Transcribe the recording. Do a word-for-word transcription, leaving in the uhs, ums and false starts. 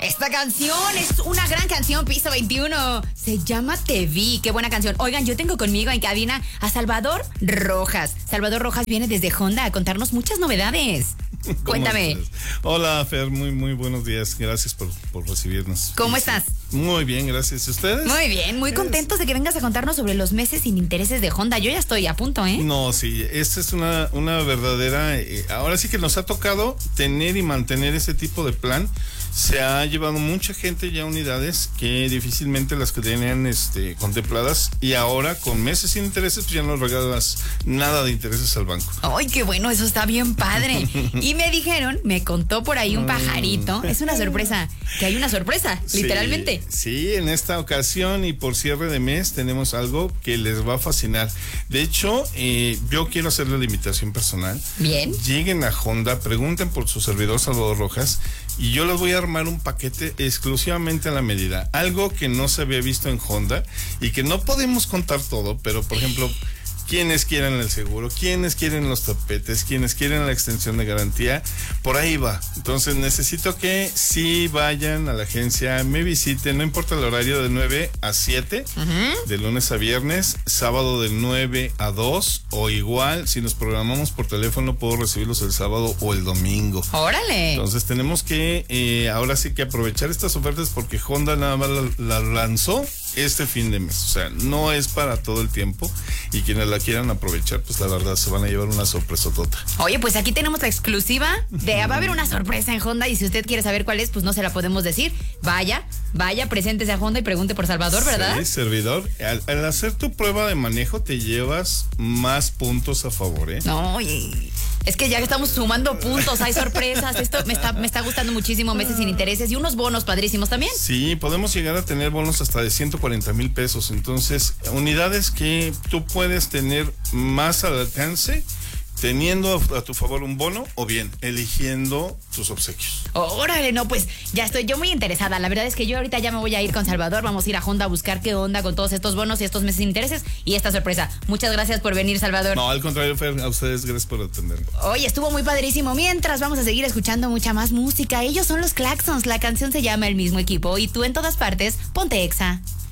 Esta canción es una gran canción, Piso veintiuno. Se llama Te Vi. Qué buena canción. Oigan, yo tengo conmigo en cabina a Salvador Rojas. Salvador Rojas viene desde Honda a contarnos muchas novedades. Cuéntame. Estás? Hola, Fer, muy, muy buenos días. Gracias por, por recibirnos. ¿Cómo estás? Muy bien, gracias. ¿Y ustedes? Muy bien, muy contentos de que vengas a contarnos sobre los meses sin intereses de Honda. Yo ya estoy a punto, ¿eh? No, sí, esta es una, una verdadera... Eh, ahora sí que nos ha tocado tener y mantener ese tipo de plan. Se ha llevado mucha gente ya a unidades que difícilmente las que tenían este, contempladas, y ahora con meses sin intereses pues ya no regalas nada de intereses al banco. Ay, qué bueno, eso está bien padre. Y me dijeron, me contó por ahí un pajarito, es una sorpresa, que hay una sorpresa, Sí, literalmente. Sí, en esta ocasión y por cierre de mes tenemos algo que les va a fascinar. De hecho, eh, yo quiero hacerle la invitación personal. Bien. Lleguen a Honda, pregunten por su servidor Salvador Rojas y yo les voy a armar un paquete exclusivamente a la medida. Algo que no se había visto en Honda y que no podemos contar todo, pero por ejemplo... Quienes quieren el seguro, quienes quieren los tapetes, quienes quieren la extensión de garantía, por ahí va. Entonces necesito que sí vayan a la agencia, me visiten, no importa el horario, de nueve a siete, uh-huh. de lunes a viernes, sábado de nueve a dos, o igual, si nos programamos por teléfono, puedo recibirlos el sábado o el domingo. ¡Órale! Entonces tenemos que, eh, ahora sí que aprovechar estas ofertas porque Honda nada más la, la lanzó este fin de mes, o sea, no es para todo el tiempo, y quienes la quieran aprovechar, pues la verdad se van a llevar una sorpresotota. Oye, pues aquí tenemos la exclusiva de va a haber una sorpresa en Honda, y si usted quiere saber cuál es, pues no se la podemos decir. Vaya, vaya, preséntese a Honda y pregunte por Salvador, ¿verdad? Sí, servidor. Al, al hacer tu prueba de manejo te llevas más puntos a favor, ¿eh? No, y es que ya estamos sumando puntos, hay sorpresas. Esto me está, me está gustando muchísimo, meses sin intereses y unos bonos padrísimos también. Sí, podemos llegar a tener bonos hasta de ciento cuarenta mil pesos. Entonces, unidades que tú puedes tener más al alcance, teniendo a tu favor un bono o bien eligiendo tus obsequios. Órale, no, pues ya estoy yo muy interesada. La verdad es que yo ahorita ya me voy a ir con Salvador. Vamos a ir a Honda a buscar qué onda con todos estos bonos y estos meses sin intereses y esta sorpresa. Muchas gracias por venir, Salvador. No, al contrario, Fer, a ustedes gracias por atenderme. Oye, estuvo muy padrísimo. Mientras vamos a seguir escuchando mucha más música. Ellos son los Claxons. La canción se llama El Mismo Equipo y tú en todas partes, ponte Exa.